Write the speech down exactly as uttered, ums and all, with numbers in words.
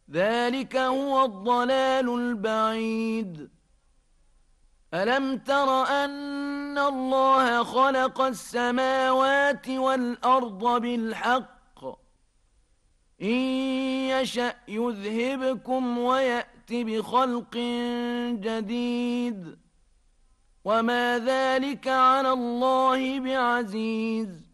ذلك هو الضلال البعيد. ألم تر أن الله خلق السماوات والأرض بالحق إن يشأ يذهبكم ويأت بخلق جديد وما ذلك على الله بعزيز.